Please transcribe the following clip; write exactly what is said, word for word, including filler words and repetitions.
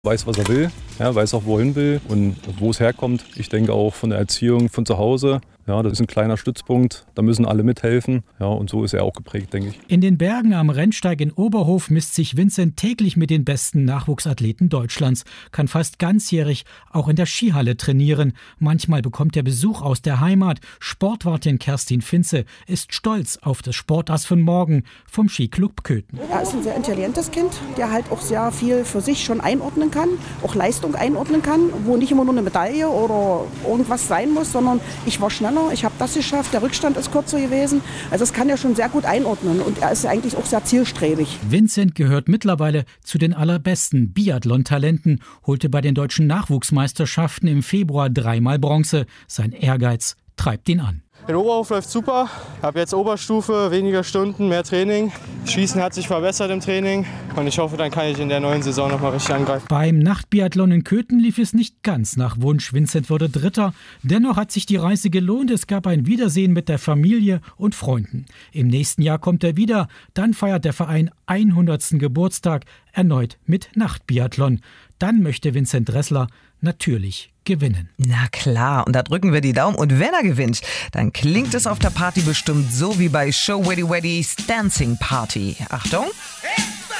Weiß, was er will, ja, weiß auch, wohin will und wo es herkommt. Ich denke auch von der Erziehung von zu Hause. Ja, das ist ein kleiner Stützpunkt, da müssen alle mithelfen. Ja, und so ist er auch geprägt, denke ich. In den Bergen am Rennsteig in Oberhof misst sich Vincent täglich mit den besten Nachwuchsathleten Deutschlands, kann fast ganzjährig auch in der Skihalle trainieren. Manchmal bekommt er Besuch aus der Heimat. Sportwartin Kerstin Finze ist stolz auf das Sportass von morgen vom Skiclub Köthen. Er ist ein sehr intelligentes Kind, der halt auch sehr viel für sich schon einordnen kann, auch Leistung einordnen kann, wo nicht immer nur eine Medaille oder irgendwas sein muss, sondern ich war schneller, ich habe das geschafft, der Rückstand ist kürzer gewesen. Also das kann er schon sehr gut einordnen und er ist eigentlich auch sehr zielstrebig. Vincent gehört mittlerweile zu den allerbesten Biathlon-Talenten, holte bei den deutschen Nachwuchsmeisterschaften im Februar dreimal Bronze. Sein Ehrgeiz treibt ihn an. In Oberhof läuft super, habe jetzt Oberstufe, weniger Stunden, mehr Training. Schießen hat sich verbessert im Training und ich hoffe, dann kann ich in der neuen Saison noch mal richtig angreifen. Beim Nachtbiathlon in Köthen lief es nicht ganz nach Wunsch. Vincent wurde Dritter. Dennoch hat sich die Reise gelohnt. Es gab ein Wiedersehen mit der Familie und Freunden. Im nächsten Jahr kommt er wieder. Dann feiert der Verein hundertsten Geburtstag erneut mit Nachtbiathlon. Dann möchte Vincent Dressler natürlich gewinnen. Na klar, und da drücken wir die Daumen. Und wenn er gewinnt, dann klingt es auf der Party bestimmt so wie bei Show Weddy Weddy's Dancing Party. Achtung!